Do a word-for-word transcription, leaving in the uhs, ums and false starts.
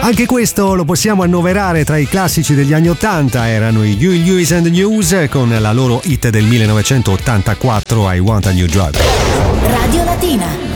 Anche questo lo possiamo annoverare tra i classici degli anni ottanta, erano i Huey Lewis and the News con la loro hit del millenovecentottantaquattro I Want a New Drug. Radio Latina.